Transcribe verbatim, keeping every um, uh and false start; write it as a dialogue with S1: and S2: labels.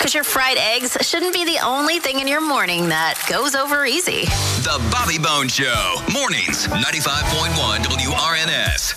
S1: Because your fried eggs shouldn't be the only thing in your morning that goes over easy.
S2: The Bobby Bones Show. Mornings, ninety-five point one W R N S.